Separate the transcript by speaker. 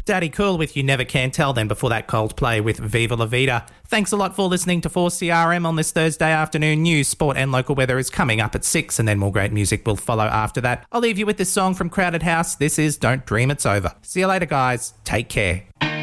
Speaker 1: Daddy Cool with You Never Can Tell, then before that Coldplay with Viva La Vida. Thanks a lot for listening to 4CRM on this Thursday afternoon. News, sport and local weather is coming up at 6 and then more great music will follow after that. I'll leave you with this song from Crowded House. This is Don't Dream It's Over. See you later, guys. Take care.